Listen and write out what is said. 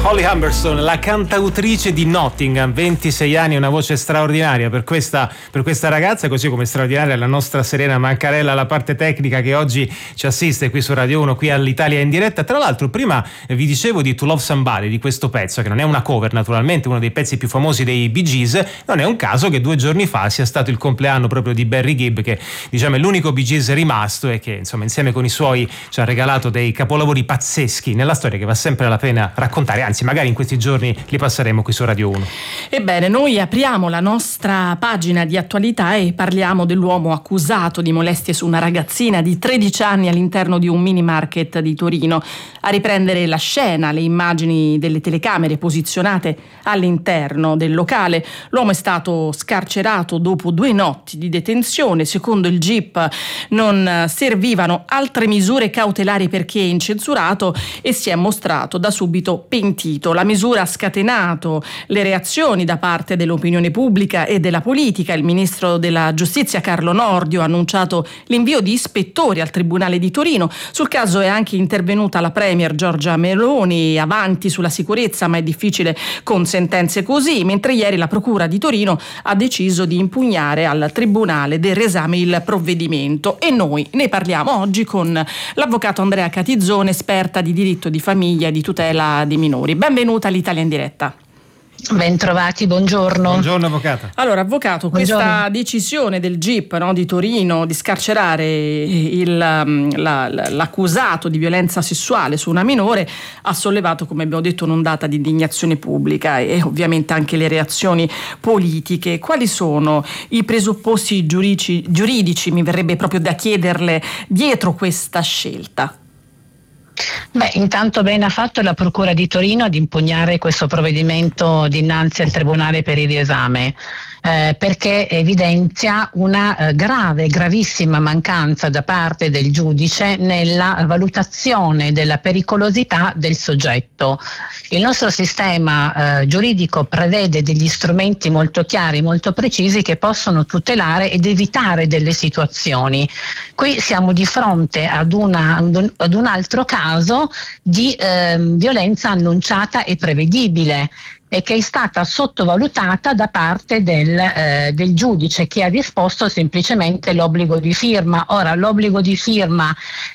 Holly Humberstone, la cantautrice di Nottingham, 26 anni, una voce straordinaria per questa ragazza, così come straordinaria la nostra Serena Mancarella, la parte tecnica che oggi ci assiste qui su Radio 1, qui all'Italia in diretta. Tra l'altro prima vi dicevo di To Love Somebody, di questo pezzo, che non è una cover naturalmente, uno dei pezzi più famosi dei Bee Gees. Non è un caso che 2 giorni fa sia stato il compleanno proprio di Barry Gibb, che diciamo è l'unico Bee Gees rimasto e che insomma insieme con i suoi ci ha regalato dei capolavori pazzeschi nella storia che va sempre la pena raccontare, anzi magari in questi giorni li passeremo qui su Radio 1. Ebbene, noi apriamo la nostra pagina di attualità e parliamo dell'uomo accusato di molestie su una ragazzina di 13 anni all'interno di un mini market di Torino. A riprendere la scena le immagini delle telecamere posizionate all'interno del locale. L'uomo è stato scarcerato dopo 2 notti di detenzione. Secondo il GIP non servivano altre misure cautelari perché incensurato e si è mostrato da subito pentito. La misura ha scatenato le reazioni da parte dell'opinione pubblica e della politica. Il ministro della Giustizia Carlo Nordio ha annunciato l'invio di ispettori al Tribunale di Torino. Sul caso è anche intervenuta la Premier Giorgia Meloni, avanti sulla sicurezza, ma è difficile con sentenze così, mentre ieri la Procura di Torino ha deciso di impugnare al Tribunale del Reesame il provvedimento. E noi ne parliamo oggi con l'avvocato Andrea Catizzone, esperta di diritto di famiglia e di tutela dei minori. Benvenuta all'Italia in diretta. Bentrovati, buongiorno. Buongiorno avvocato. Allora avvocato, questa decisione del GIP di Torino di scarcerare l'accusato di violenza sessuale su una minore ha sollevato, come abbiamo detto, un'ondata di indignazione pubblica e ovviamente anche le reazioni politiche. Quali sono i presupposti giuridici, mi verrebbe proprio da chiederle, dietro questa scelta? Beh, intanto bene ha fatto la Procura di Torino ad impugnare questo provvedimento dinanzi al Tribunale per il riesame, perché evidenzia una gravissima mancanza da parte del giudice nella valutazione della pericolosità del soggetto. Il nostro sistema giuridico prevede degli strumenti molto chiari, molto precisi, che possono tutelare ed evitare delle situazioni. Qui siamo di fronte ad un altro caso di violenza annunciata e prevedibile, e che è stata sottovalutata da parte del giudice, che ha disposto semplicemente l'obbligo di firma. Ora, l'obbligo di firma